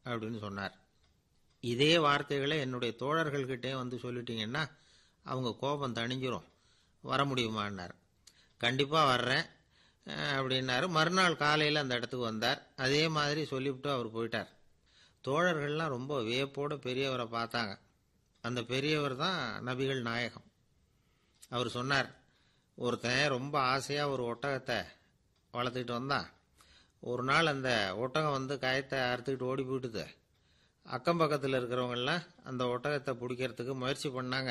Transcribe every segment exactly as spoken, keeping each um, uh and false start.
அப்படின்னு சொன்னார். இதே வார்த்தைகளை என்னுடைய தோழர்கள்கிட்டே வந்து சொல்லிட்டீங்கன்னா அவங்க கோபம் தணிஞ்சிரும், வர முடியுமான்னார். கண்டிப்பாக வர்றேன் அப்படின்னாரு. மறுநாள் காலையில் அந்த இடத்துக்கு வந்தார். அதே மாதிரி சொல்லிவிட்டு அவர் போயிட்டார். தோழர்கள்லாம் ரொம்ப வியப்போடு பெரியவரை பார்த்தாங்க. அந்த பெரியவர் தான் நபிகள் நாயகம். அவர் சொன்னார், ஒருத்தன் ரொம்ப ஆசையாக ஒரு ஒட்டகத்தை வளர்த்துக்கிட்டு வந்தான். ஒரு நாள் அந்த ஒட்டகம் வந்து கயத்தை அறுத்துக்கிட்டு ஓடி போயிட்டுது. அக்கம் பக்கத்தில் இருக்கிறவங்கெல்லாம் அந்த ஒட்டகத்தை பிடிக்கிறதுக்கு முயற்சி பண்ணாங்க.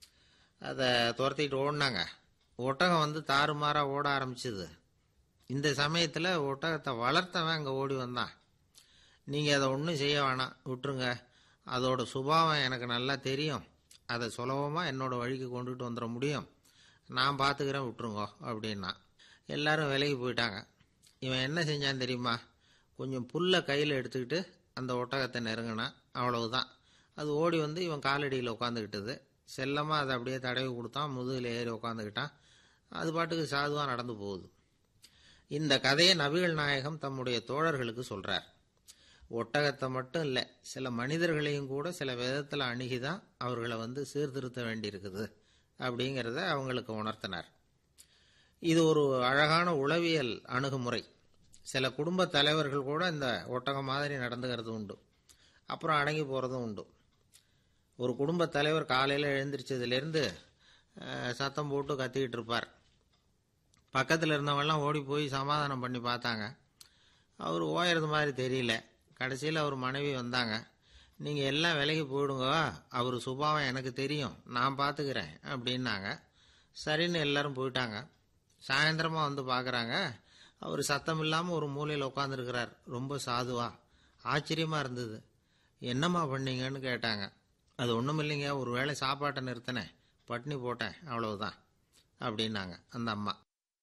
அதை துரத்திக்கிட்டு ஓடினாங்க. ஒட்டகம் வந்து தாறுமாறாக ஓட ஆரம்பிச்சுது. இந்த சமயத்தில் ஒட்டகத்தை வளர்த்தவன் அங்கே ஓடி வந்தான். நீங்கள் அதை ஒன்றும் செய்ய வேணாம், விட்டுருங்க, அதோட சுபாவம் எனக்கு நல்லா தெரியும், அதை சுலபமாக என்னோட வழிக்கு கொண்டுட்டு வந்துட முடியும், நான் பார்த்துக்கிறேன், விட்டுருங்கோ அப்படின்னா. எல்லாரும் விலைக்கு போயிட்டாங்க. இவன் என்ன செஞ்சான் தெரியுமா? கொஞ்சம் புல்லை கையில் எடுத்துக்கிட்டு அந்த ஒட்டகத்தை நெருங்கினான். அவ்வளவுதான். அது ஓடி வந்து இவன் காலடியில் உட்காந்துக்கிட்டது. செல்லமாக அதை அப்படியே தடவி கொடுத்தான், முதுகில் ஏறி உட்காந்துக்கிட்டான். அது பாட்டுக்கு சாதுவாக நடந்து போகுது. இந்த கதையை நபிகள் நாயகம் தம்முடைய தோழர்களுக்கு சொல்கிறார். ஒட்டகத்தை மட்டும் இல்லை, சில மனிதர்களையும் கூட சில விதத்தில் அணுகிதான் அவர்களை வந்து சீர்திருத்த வேண்டியிருக்குது அப்படிங்கிறத அவங்களுக்கு உணர்த்தினார். இது ஒரு அழகான உளவியல் அணுகுமுறை. சில குடும்ப தலைவர்கள் கூட இந்த ஒட்டகம் மாதிரி நடந்துக்கிறது உண்டு, அப்புறம் அடங்கி போகிறதும் உண்டு. ஒரு குடும்ப தலைவர் காலையில் எழுந்திரிச்சதுலேருந்து சத்தம் போட்டு கத்திக்கிட்டு இருப்பார். பக்கத்தில் இருந்தவங்கெல்லாம் ஓடி போய் சமாதானம் பண்ணி பார்த்தாங்க. அவர் ஓயறது மாதிரி தெரியல. கடைசியில் அவர் மனைவி வந்தாங்க. நீங்கள் எல்லாம் விலைக்கு போயிடுங்க, அவர் சுபாவம் எனக்கு தெரியும், நான் பார்த்துக்கிறேன் அப்படின்னாங்க. சரின்னு எல்லாரும் போயிட்டாங்க. சாயந்தரமாக வந்து பார்க்குறாங்க, அவர் சத்தம் இல்லாமல் ஒரு மூலையில் உட்காந்துருக்கிறார், ரொம்ப சாதுவா. ஆச்சரியமாக இருந்தது. என்னம்மா பண்ணீங்கன்னு கேட்டாங்க. அது ஒன்றும் இல்லைங்க, ஒரு வேளை சாப்பாட்டை நிறுத்தினேன், பட்னி போட்டேன், அவ்வளவுதான் அப்படின்னாங்க அந்த அம்மா.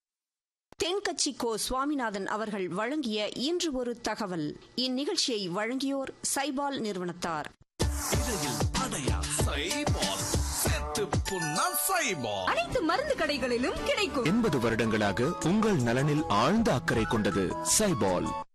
தென்கட்சி கோ சுவாமிநாதன் அவர்கள் வழங்கிய இன்று ஒரு தகவல். இந்நிகழ்ச்சியை வழங்கியோர் சைபால் நிறுவனத்தார். அனைத்து மருந்து கடைகளிலும் கிடைக்கும். எண்பது வருடங்களாக உங்கள் நலனில் ஆழ்ந்த அக்கறை கொண்டது சைபால்.